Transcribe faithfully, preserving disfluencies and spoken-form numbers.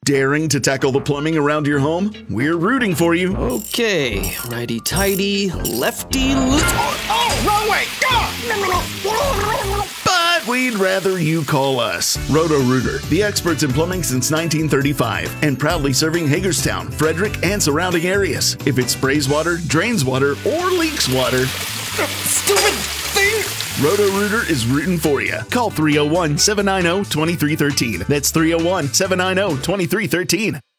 Daring to tackle the plumbing around your home? We're rooting for you. Okay, righty-tighty, lefty loose. Oh, oh, wrong way! Ah! But we'd rather you call us. Roto-Rooter, the experts in plumbing since nineteen thirty-five, and proudly serving Hagerstown, Frederick, and surrounding areas. If it sprays water, drains water, or leaks water, Stupid thing! Roto-Rooter is rooting for you. Call three oh one, seven nine zero, two three one three. That's three oh one, seven nine zero, two three one three.